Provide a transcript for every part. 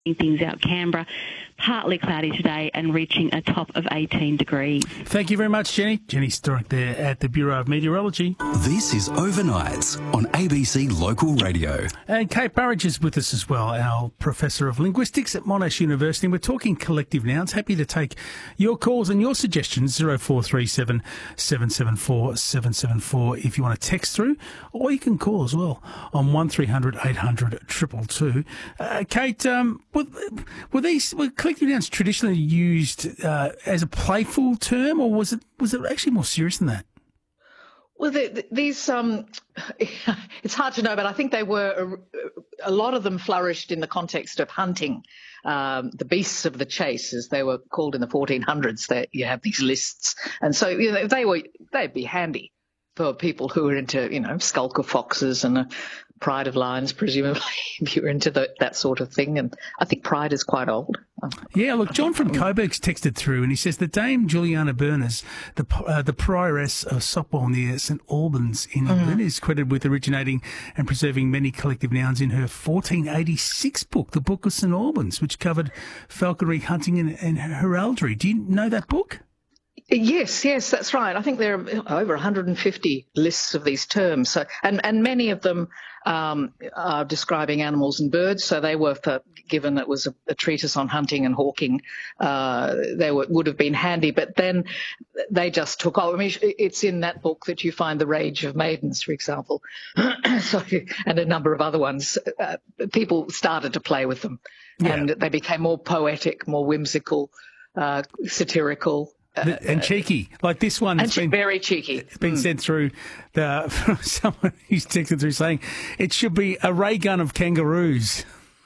things out. Canberra, partly cloudy today and reaching a top of 18 degrees. Thank you very much, Jenny. Jenny Sturrock there at the Bureau of Meteorology. This is Overnights on ABC Local Radio. And Kate Burridge is with us as well, our Professor of Linguistics at Monash University. We're talking collective nouns. Happy to take your calls and your suggestions, 0437 774 774 if you want to text through, or you can call as well on 1300 800 222. Kate, were collective nouns traditionally used as a playful term, or was it actually more serious than that? Well, these it's hard to know, but I think they were a lot of them flourished in the context of hunting. The beasts of the chase, as they were called in the 1400s. That you have these lists, and so they'd be handy for people who are into skulker foxes and pride of lions, presumably, if you're into that sort of thing. And I think pride is quite old. Yeah, look, John from Coburg's texted through and he says the Dame Juliana Berners, the prioress of Sopwell near St Albans in England, is credited with originating and preserving many collective nouns in her 1486 book, the Book of St Albans, which covered falconry, hunting and heraldry. Do you know that book? Yes, that's right. I think there are over 150 lists of these terms. So, and many of them are describing animals and birds. So they were, given it was a treatise on hunting and hawking, would have been handy. But then they just took off. I mean, it's in that book that you find the Rage of Maidens, for example, and a number of other ones. People started to play with them, and they became more poetic, more whimsical, satirical. And cheeky, like this one. And very cheeky. It's been sent through from someone who's texted through saying it should be a ray gun of kangaroos.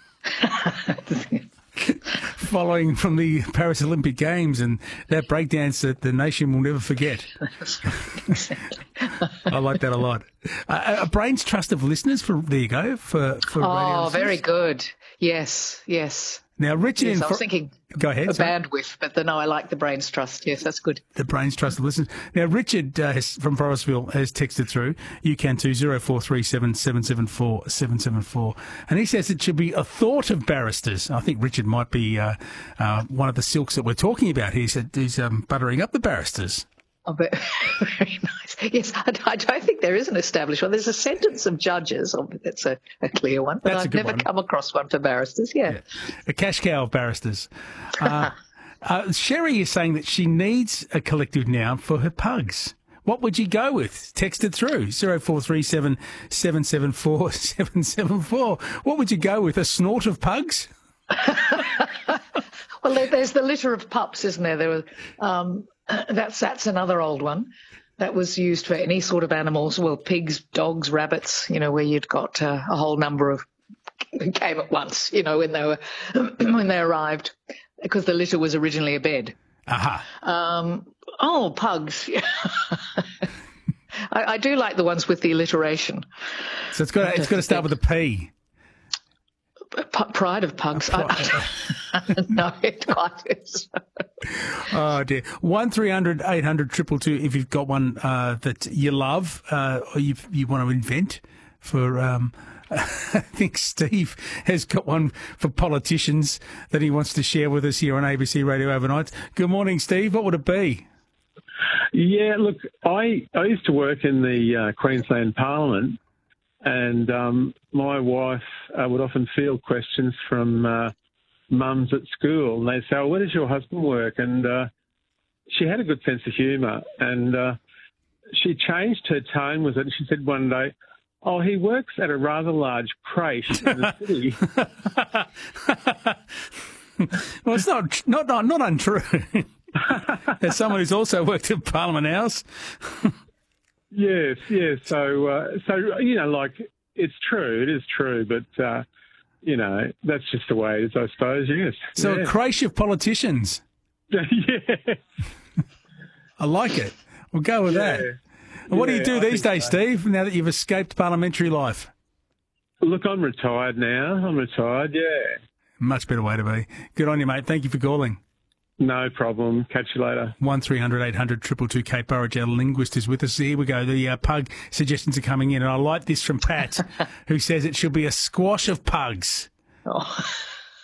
Following from the Paris Olympic Games and that breakdance that the nation will never forget. I like that a lot. A brain's trust of listeners there you go for radio. Oh, very good. Yes. Now, Richard... Yes, I was thinking go ahead, bandwidth, but no, I like the brain's trust. Yes, that's good. The brain's trust of listeners. Now, Richard from Forestville has texted through. You can too, 0437 774 774. And he says it should be a thought of barristers. I think Richard might be one of the silks that we're talking about here. He said he's buttering up the barristers. Oh, very nice. Yes, I don't think there is an established one. There's a sentence of judges. That's a clear one, but I've never come across one for barristers. Yeah. A cash cow of barristers. Sherry is saying that she needs a collective noun for her pugs. What would you go with? Text it through, 0437 774 774. What would you go with? A snort of pugs? Well, there's the litter of pups, isn't there? There were... That's another old one that was used for any sort of animals. Well, pigs, dogs, rabbits. Where you'd got a whole number of came at once. When they arrived, because the litter was originally a bed. Aha. Pugs. I do like the ones with the alliteration. So it's got to start with a P. Pride of pugs. No, it quite is. Oh, dear. 1300 800 222 if you've got one that you love or you want to invent for... I think Steve has got one for politicians that he wants to share with us here on ABC Radio Overnight. Good morning, Steve. What would it be? Yeah, look, I used to work in the Queensland Parliament, and my wife would often field questions from mums at school, and they'd say, "Oh, where does your husband work?" And she had a good sense of humour, and she changed her tone with it, and she said one day, "Oh, he works at a rather large creche in the city." Well, it's not untrue. There's someone who's also worked at Parliament House. Yes. So it's true. It is true, but that's just the way it is, I suppose. Yes. So a creche of politicians. Yeah. I like it. We'll go with that. And what do you do these days, Steve? Now that you've escaped parliamentary life? Look, I'm retired now. Yeah. Much better way to be. Good on you, mate. Thank you for calling. No problem. Catch you later. 1300 800 222. Kate Burridge, our linguist, is with us. Here we go. The pug suggestions are coming in, and I like this from Pat, who says it should be a squash of pugs. Oh.